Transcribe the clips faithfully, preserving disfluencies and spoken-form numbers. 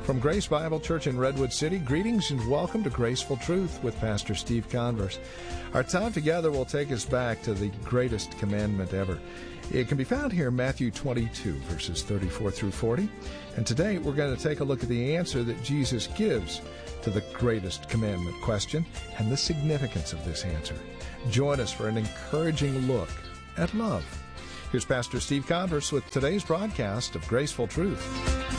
From Grace Bible Church in Redwood City, greetings and welcome to Graceful Truth with Pastor Steve Converse. Our time together will take us back to the greatest commandment ever. It can be found here in Matthew twenty-two, verses thirty-four through forty. And today we're going to take a look at the answer that Jesus gives to the greatest commandment question and the significance of this answer. Join us for an encouraging look at love. Here's Pastor Steve Converse with today's broadcast of Graceful Truth.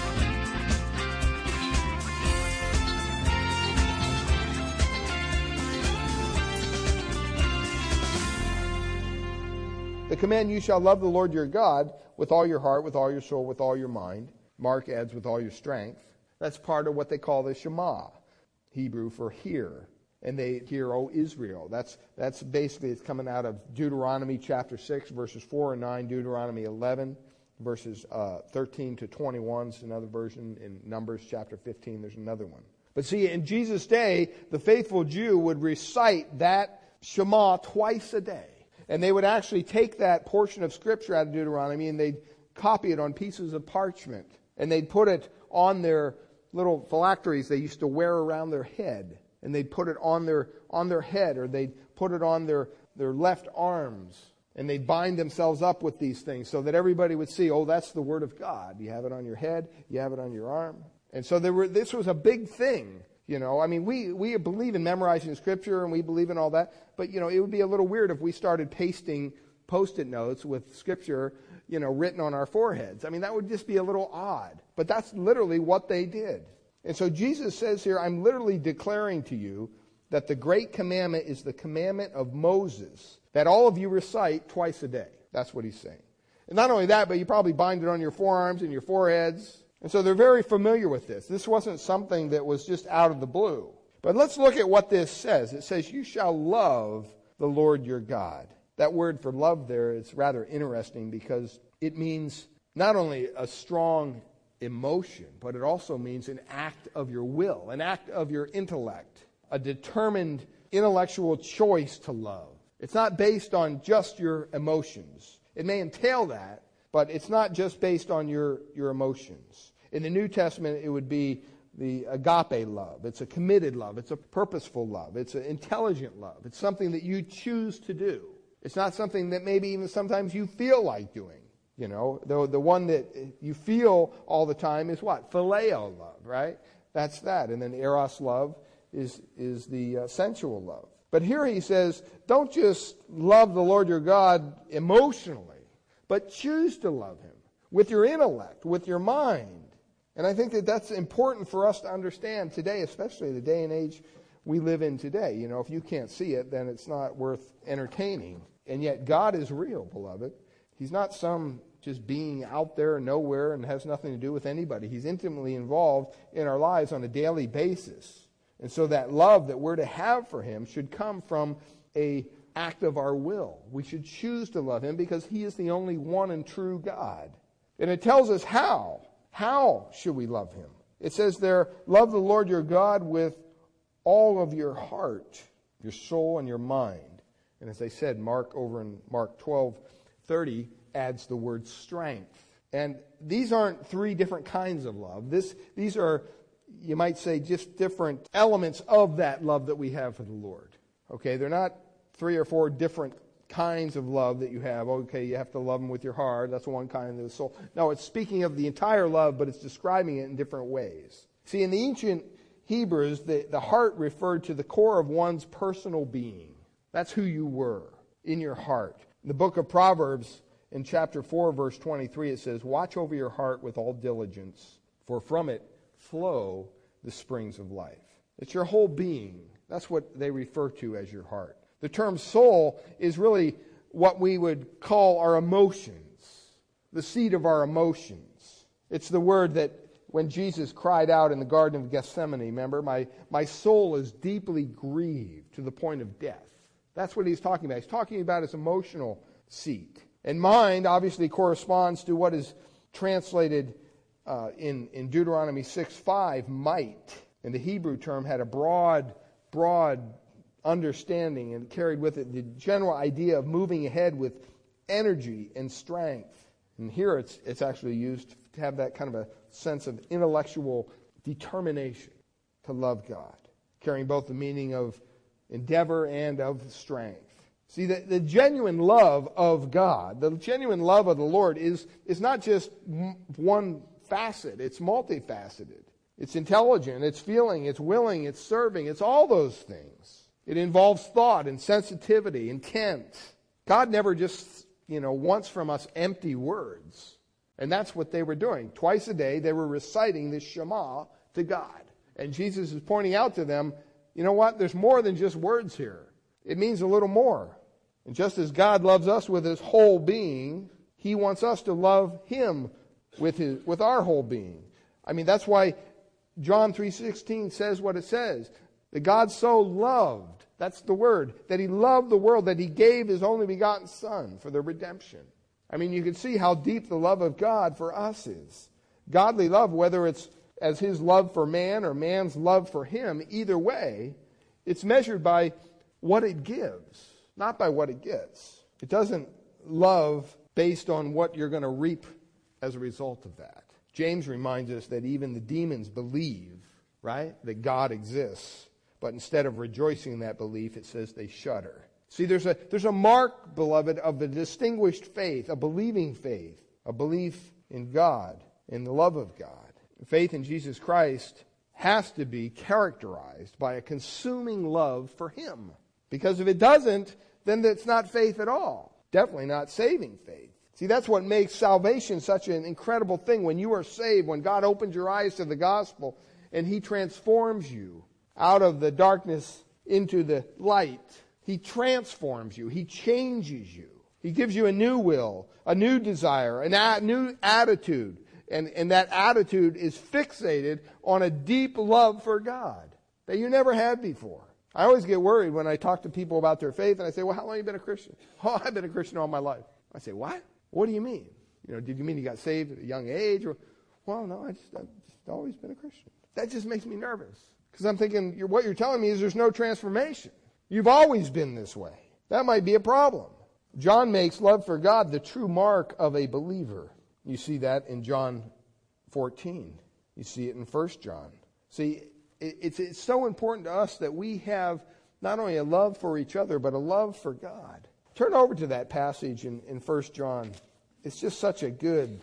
The command, you shall love the Lord your God with all your heart, with all your soul, with all your mind. Mark adds with all your strength. That's part of what they call the Shema, Hebrew for hear. And they hear, O Israel. That's that's basically, it's coming out of Deuteronomy chapter six, verses four and nine, Deuteronomy eleven, verses uh, thirteen to twenty-one. It's another version. In Numbers chapter fifteen, there's another one. But see, in Jesus' day, the faithful Jew would recite that Shema twice a day. And they would actually take that portion of Scripture out of Deuteronomy and they'd copy it on pieces of parchment. And they'd put it on their little phylacteries they used to wear around their head. And they'd put it on their on their head, or they'd put it on their, their left arms. And they'd bind themselves up with these things so that everybody would see, oh, that's the Word of God. You have it on your head, you have it on your arm. And so there were, this was a big thing. You know, I mean, we, we believe in memorizing Scripture and we believe in all that. But, you know, it would be a little weird if we started pasting Post-it notes with Scripture, you know, written on our foreheads. I mean, that would just be a little odd. But that's literally what they did. And so Jesus says here, I'm literally declaring to you that the great commandment is the commandment of Moses, that all of you recite twice a day. That's what he's saying. And not only that, but you probably bind it on your forearms and your foreheads. And so they're very familiar with this. This wasn't something that was just out of the blue. But let's look at what this says. It says, you shall love the Lord your God. That word for love there is rather interesting because it means not only a strong emotion, but it also means an act of your will, an act of your intellect, a determined intellectual choice to love. It's not based on just your emotions. It may entail that, but it's not just based on your, your emotions. In the New Testament, it would be the agape love. It's a committed love. It's a purposeful love. It's an intelligent love. It's something that you choose to do. It's not something that maybe even sometimes you feel like doing. You know, the, the one that you feel all the time is what? Phileo love, right? That's that. And then eros love is, is the uh, sensual love. But here he says, don't just love the Lord your God emotionally, but choose to love him with your intellect, with your mind. And I think that that's important for us to understand today, especially the day and age we live in today. You know, if you can't see it, then it's not worth entertaining. And yet God is real, beloved. He's not some just being out there nowhere and has nothing to do with anybody. He's intimately involved in our lives on a daily basis. And so that love that we're to have for him should come from a act of our will. We should choose to love him because he is the only one and true God. And it tells us how. How should we love him? It says there, love the Lord your God with all of your heart, your soul, and your mind. And as I said, Mark over in Mark twelve thirty adds the word strength. And these aren't three different kinds of love. This, these are, you might say, just different elements of that love that we have for the Lord. Okay, they're not three or four different kinds of love that you have. Okay, you have to love him with your heart. That's one kind of the soul. No, it's speaking of the entire love, but it's describing it in different ways. See, in the ancient Hebrews, the, the heart referred to the core of one's personal being. That's who you were in your heart. In the book of Proverbs, in chapter four, verse twenty-three, it says, watch over your heart with all diligence, for from it flow the springs of life. It's your whole being. That's what they refer to as your heart. The term soul is really what we would call our emotions, the seat of our emotions. It's the word that when Jesus cried out in the Garden of Gethsemane, remember, my, my soul is deeply grieved to the point of death. That's what he's talking about. He's talking about his emotional seat. And mind obviously corresponds to what is translated uh, in, in Deuteronomy six five, might. And the Hebrew term had a broad, broad understanding and carried with it the general idea of moving ahead with energy and strength. And here it's it's actually used to have that kind of a sense of intellectual determination to love God, carrying both the meaning of endeavor and of strength. See, the, the genuine love of God, the genuine love of the Lord is, is not just one facet. It's multifaceted. It's intelligent, it's feeling, it's willing, it's serving, it's all those things. It involves thought and sensitivity, intent. God never just, you know, wants from us empty words. And that's what they were doing. Twice a day they were reciting this Shema to God. And Jesus is pointing out to them, you know what, there's more than just words here. It means a little more. And just as God loves us with his whole being, he wants us to love him with his with our whole being. I mean, that's why John three sixteen says what it says. That God so loved, that's the word, that he loved the world, that he gave his only begotten Son for the redemption. I mean, you can see how deep the love of God for us is. Godly love, whether it's as his love for man or man's love for him, either way, it's measured by what it gives, not by what it gets. It doesn't love based on what you're going to reap as a result of that. James reminds us that even the demons believe, right, that God exists. But instead of rejoicing in that belief, it says they shudder. See, there's a, there's a mark, beloved, of the distinguished faith, a believing faith, a belief in God, in the love of God. Faith in Jesus Christ has to be characterized by a consuming love for him. Because if it doesn't, then it's not faith at all. Definitely not saving faith. See, that's what makes salvation such an incredible thing. When you are saved, when God opens your eyes to the gospel and he transforms you out of the darkness into the light, he transforms you. He changes you. He gives you a new will, a new desire, a a new attitude. And, and that attitude is fixated on a deep love for God that you never had before. I always get worried when I talk to people about their faith and I say, well, how long have you been a Christian? Oh, I've been a Christian all my life. I say, what? What do you mean? You know, did you mean you got saved at a young age? Or, well, no, I just, I've just always been a Christian. That just makes me nervous. Because I'm thinking, you're, what you're telling me is there's no transformation. You've always been this way. That might be a problem. John makes love for God the true mark of a believer. You see that in John fourteen. You see it in First John. See, it's, it's so important to us that we have not only a love for each other, but a love for God. Turn over to that passage in, in First John. It's just such a good,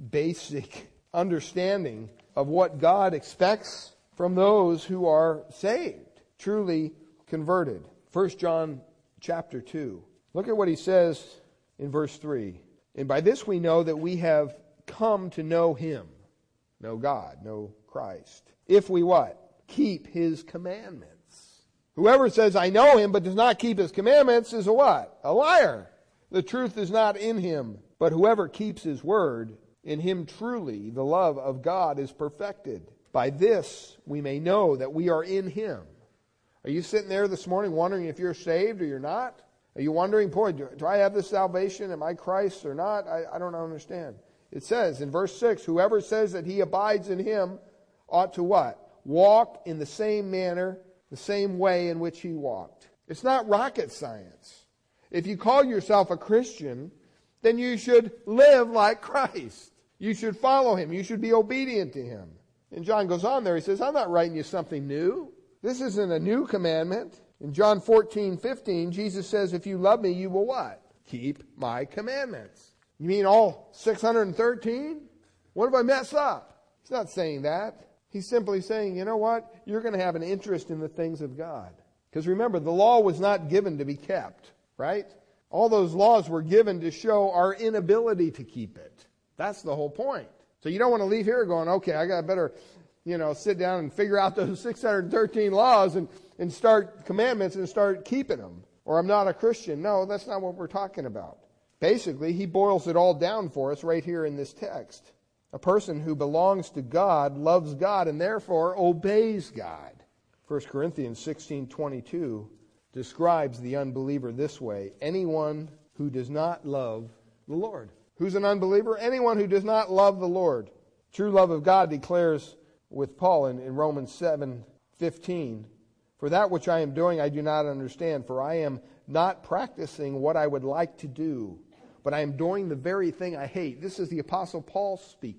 basic understanding of what God expects from those who are saved, truly converted. First John chapter two. Look at what he says in verse three. And by this we know that we have come to know him. Know God, know Christ. If we what? Keep his commandments. Whoever says, I know him, but does not keep his commandments is a what? A liar. The truth is not in him. But whoever keeps his word, in him truly the love of God is perfected. By this we may know that we are in him. Are you sitting there this morning wondering if you're saved or you're not? Are you wondering, boy, do, do I have this salvation? Am I Christ or not? I, I don't understand. It says in verse six, whoever says that he abides in him ought to what? Walk in the same manner, the same way in which he walked. It's not rocket science. If you call yourself a Christian, then you should live like Christ. You should follow him. You should be obedient to him. And John goes on there. He says, I'm not writing you something new. This isn't a new commandment. In John fourteen fifteen, Jesus says, if you love me, you will what? Keep my commandments. You mean all six hundred thirteen? What if I mess up? He's not saying that. He's simply saying, you know what? You're going to have an interest in the things of God. Because remember, the law was not given to be kept, right? All those laws were given to show our inability to keep it. That's the whole point. So you don't want to leave here going, okay, I got better, you know, sit down and figure out those six hundred thirteen laws and, and start commandments and start keeping them. Or I'm not a Christian. No, that's not what we're talking about. Basically, he boils it all down for us right here in this text. A person who belongs to God loves God and therefore obeys God. First Corinthians sixteen twenty-two describes the unbeliever this way. Anyone who does not love the Lord. Who's an unbeliever? Anyone who does not love the Lord. True love of God declares with Paul in, in Romans seven fifteen, for that which I am doing I do not understand, for I am not practicing what I would like to do, but I am doing the very thing I hate. This is the Apostle Paul speaking.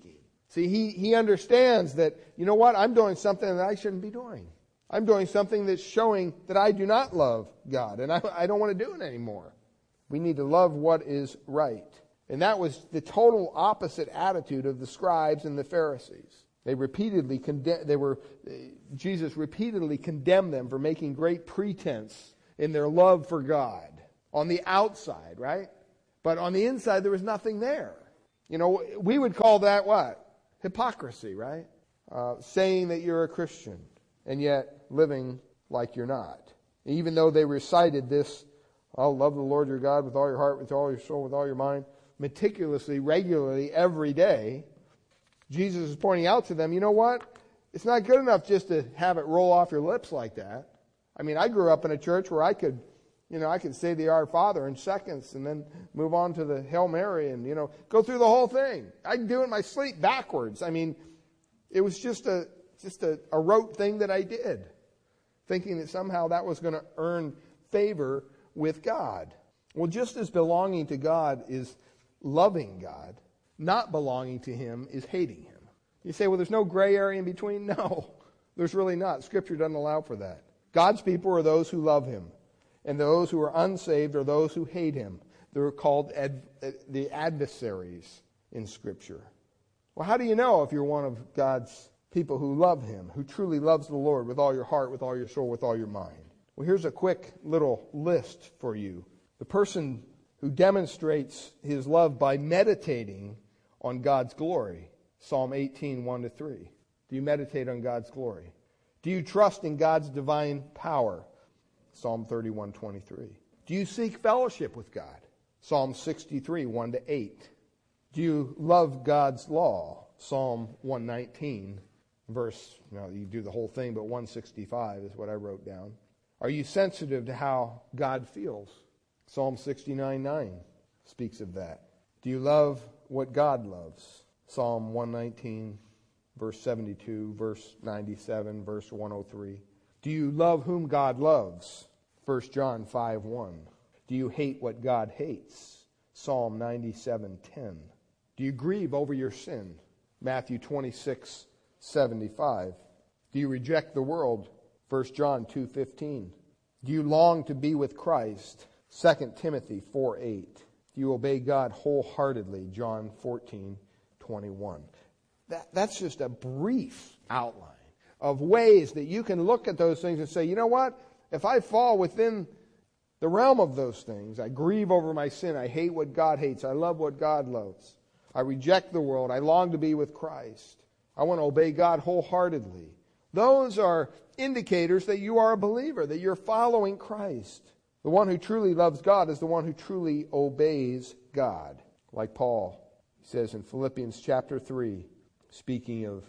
See, he, he understands that, you know what, I'm doing something that I shouldn't be doing. I'm doing something that's showing that I do not love God, and I, I don't want to do it anymore. We need to love what is right. And that was the total opposite attitude of the scribes and the Pharisees. They repeatedly condemn, they were, Jesus repeatedly condemned them for making great pretense in their love for God. On the outside, right? But on the inside, there was nothing there. You know, we would call that what? Hypocrisy, right? Uh, saying that you're a Christian and yet living like you're not. Even though they recited this, I'll love the Lord your God with all your heart, with all your soul, with all your mind, meticulously, regularly, every day, Jesus is pointing out to them, you know what? It's not good enough just to have it roll off your lips like that. I mean, I grew up in a church where I could, you know, I could say the Our Father in seconds and then move on to the Hail Mary and, you know, go through the whole thing. I could do it in my sleep backwards. I mean, it was just a just a, a rote thing that I did, thinking that somehow that was going to earn favor with God. Well, just as belonging to God is loving God, not belonging to Him is hating Him. You say, well, there's no gray area in between? No, there's really not. Scripture doesn't allow for that. God's people are those who love Him, and those who are unsaved are those who hate Him. They're called ad, the adversaries in Scripture. Well, how do you know if you're one of God's people who love Him, who truly loves the Lord with all your heart, with all your soul, with all your mind? Well, here's a quick little list for you. The person who demonstrates his love by meditating on God's glory. Psalm eighteen, one to three. Do you meditate on God's glory? Do you trust in God's divine power? Psalm thirty-one, twenty-three. Do you seek fellowship with God? Psalm sixty-three, one to eight. Do you love God's law? Psalm one nineteen, verse, no, you do the whole thing, but one sixty-five is what I wrote down. Are you sensitive to how God feels? Psalm sixty-nine, nine speaks of that. Do you love what God loves? Psalm one nineteen, verse seventy-two, verse ninety-seven, verse one oh three. Do you love whom God loves? First John five, one. Do you hate what God hates? Psalm ninety-seven, ten. Do you grieve over your sin? Matthew twenty-six, seventy-five. Do you reject the world? First John two, fifteen. Do you long to be with Christ? Second Timothy four, eight. Do you obey God wholeheartedly? John fourteen, twenty-one. That, that's just a brief outline of ways that you can look at those things and say, you know what? If I fall within the realm of those things, I grieve over my sin, I hate what God hates, I love what God loves, I reject the world, I long to be with Christ, I want to obey God wholeheartedly. Those are indicators that you are a believer, that you're following Christ. The one who truly loves God is the one who truly obeys God. Like Paul says in Philippians chapter three, speaking of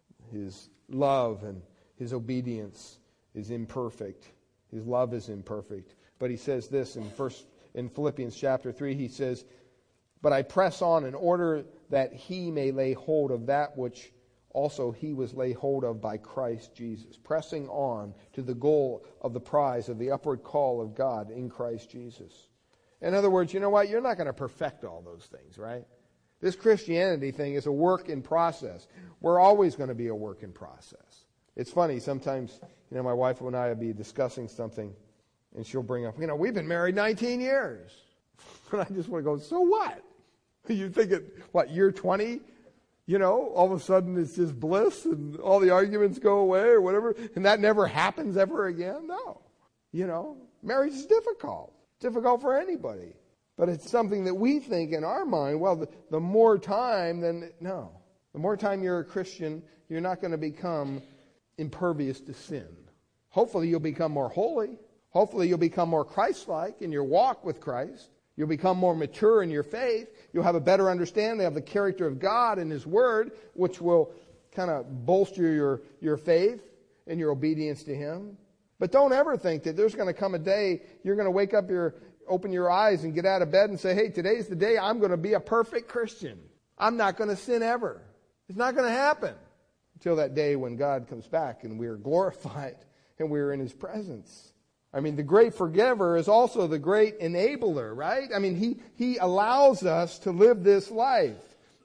his love and his obedience is imperfect. His love is imperfect. But he says this in first in Philippians chapter three, he says, but I press on in order that he may lay hold of that which also he was laid hold of by Christ Jesus, pressing on to the goal of the prize of the upward call of God in Christ Jesus. In other words, you know what? You're not going to perfect all those things, right? This Christianity thing is a work in process. We're always going to be a work in process. It's funny, sometimes, you know, my wife and I will be discussing something, and she'll bring up, you know, we've been married nineteen years. And I just want to go, so what? You think at, what, year twenty? You know, all of a sudden it's just bliss and all the arguments go away or whatever, and that never happens ever again? No. You know, marriage is difficult. Difficult for anybody. But it's something that we think in our mind, well, the, the more time, then, no. The more time you're a Christian, you're not going to become impervious to sin. Hopefully you'll become more holy. Hopefully you'll become more Christ-like in your walk with Christ. You'll become more mature in your faith. You'll have a better understanding of the character of God and His Word, which will kind of bolster your, your faith and your obedience to Him. But don't ever think that there's going to come a day you're going to wake up, your, open your eyes and get out of bed and say, hey, today's the day I'm going to be a perfect Christian. I'm not going to sin ever. It's not going to happen until that day when God comes back and we are glorified and we are in His presence. I mean, the great forgiver is also the great enabler, right? I mean, he, he allows us to live this life.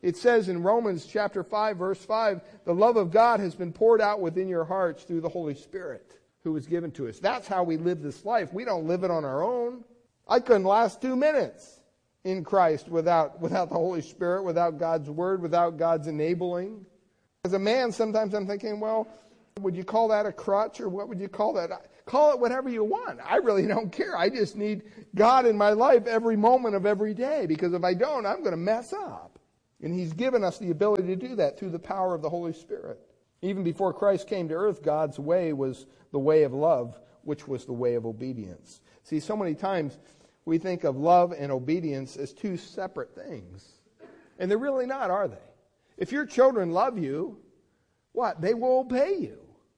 It says in Romans chapter five, verse five, the love of God has been poured out within your hearts through the Holy Spirit who was given to us. That's how we live this life. We don't live it on our own. I couldn't last two minutes in Christ without, without the Holy Spirit, without God's Word, without God's enabling. As a man, sometimes I'm thinking, well, would you call that a crutch or what would you call that? Call it whatever you want. I really don't care. I just need God in my life every moment of every day, because if I don't, I'm going to mess up. And He's given us the ability to do that through the power of the Holy Spirit. Even before Christ came to earth, God's way was the way of love, which was the way of obedience. See, so many times we think of love and obedience as two separate things. And they're really not, are they? If your children love you, what? They will obey you.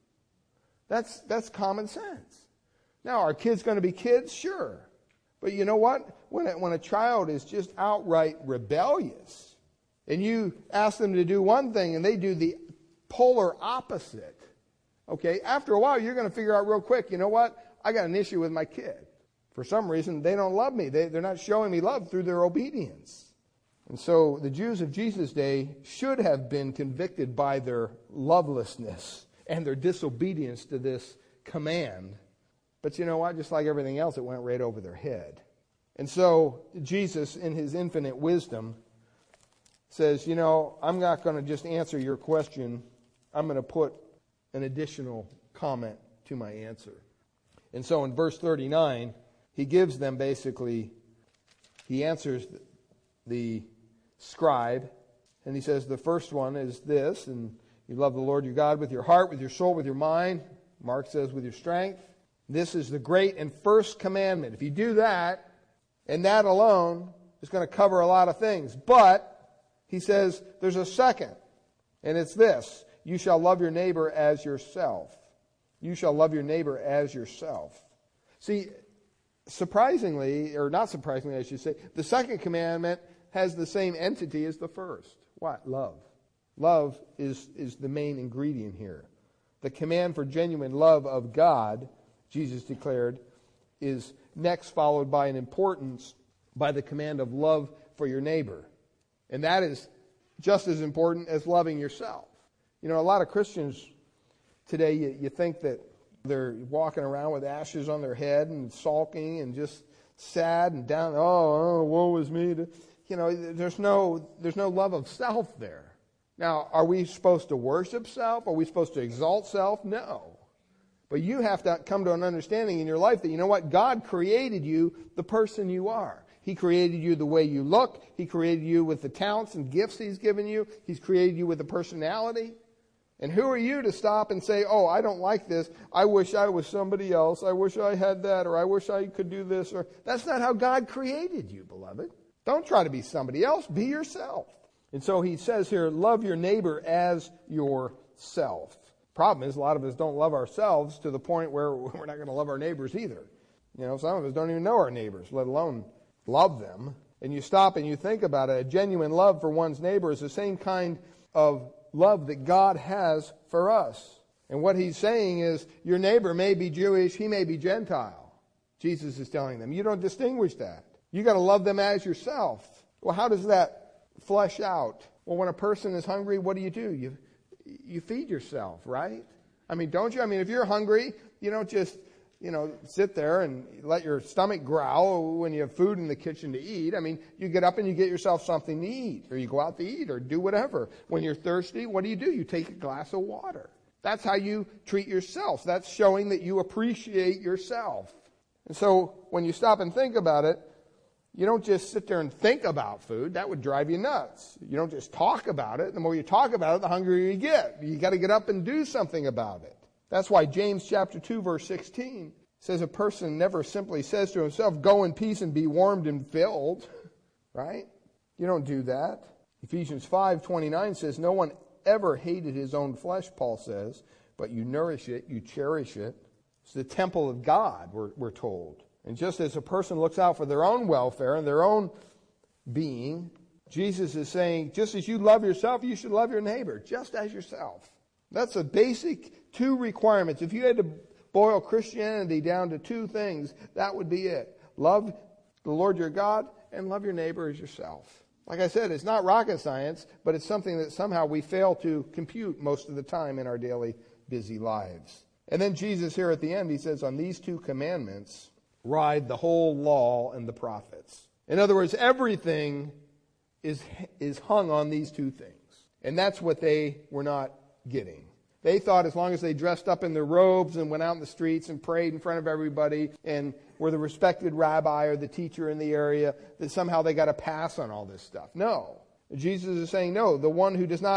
That's, that's common sense. Now, are kids going to be kids? Sure. But you know what? When a, when a child is just outright rebellious, and you ask them to do one thing and they do the polar opposite, okay, after a while you're going to figure out real quick, you know what? I got an issue with my kid. For some reason, they don't love me. They, they're not showing me love through their obedience. And so the Jews of Jesus' day should have been convicted by their lovelessness and their disobedience to this command. But you know what? Just like everything else, it went right over their head. And so Jesus, in His infinite wisdom, says, you know, I'm not going to just answer your question. I'm going to put an additional comment to my answer. And so in verse thirty-nine, He gives them basically, He answers the scribe, and He says the first one is this, and you love the Lord your God with your heart, with your soul, with your mind. Mark says with your strength. This is the great and first commandment. If you do that, and that alone is going to cover a lot of things. But He says there's a second, and it's this. You shall love your neighbor as yourself. You shall love your neighbor as yourself. See, surprisingly, or not surprisingly I should say, the second commandment has the same entity as the first. What? Love. Love is, is the main ingredient here. The command for genuine love of God, Jesus declared, is next followed by an importance by the command of love for your neighbor. And that is just as important as loving yourself. You know, a lot of Christians today, you, you think that they're walking around with ashes on their head and sulking and just sad and down. Oh, oh woe is me. You know, there's no, there's no love of self there. Now, are we supposed to worship self? Are we supposed to exalt self? No. But you have to come to an understanding in your life that, you know what? God created you the person you are. He created you the way you look. He created you with the talents and gifts He's given you. He's created you with a personality. And who are you to stop and say, oh, I don't like this. I wish I was somebody else. I wish I had that, or I wish I could do this. Or that's not how God created you, beloved. Don't try to be somebody else. Be yourself. And so He says here, love your neighbor as yourself. Problem is, a lot of us don't love ourselves to the point where we're not going to love our neighbors either. You know, some of us don't even know our neighbors, let alone love them. And you stop and you think about it. A genuine love for one's neighbor is the same kind of love that God has for us. And what He's saying is, your neighbor may be Jewish, he may be Gentile. Jesus is telling them, you don't distinguish that. You got to love them as yourself. Well, how does that flesh out? Well, when a person is hungry, what do you do? You you feed yourself, right? I mean, don't you? I mean, if you're hungry, you don't just, you know, sit there and let your stomach growl when you have food in the kitchen to eat. I mean, you get up and you get yourself something to eat, or you go out to eat, or do whatever. When you're thirsty, what do you do? You take a glass of water. That's how you treat yourself. That's showing that you appreciate yourself. And so when you stop and think about it, you don't just sit there and think about food. That would drive you nuts. You don't just talk about it. The more you talk about it, the hungrier you get. You got to get up and do something about it. That's why James chapter two, verse sixteen says a person never simply says to himself, go in peace and be warmed and filled. Right? You don't do that. Ephesians five twenty-nine says, no one ever hated his own flesh, Paul says, but you nourish it, you cherish it. It's the temple of God, we're, we're told. And just as a person looks out for their own welfare and their own being, Jesus is saying, just as you love yourself, you should love your neighbor, just as yourself. That's a basic two requirements. If you had to boil Christianity down to two things, that would be it. Love the Lord your God and love your neighbor as yourself. Like I said, it's not rocket science, but it's something that somehow we fail to compute most of the time in our daily busy lives. And then Jesus here at the end, he says, on these two commandments ride the whole law and the prophets. In other words, everything is, is hung on these two things. And that's what they were not getting. They thought as long as they dressed up in their robes and went out in the streets and prayed in front of everybody and were the respected rabbi or the teacher in the area, that somehow they got a pass on all this stuff. No. Jesus is saying, no, the one who does not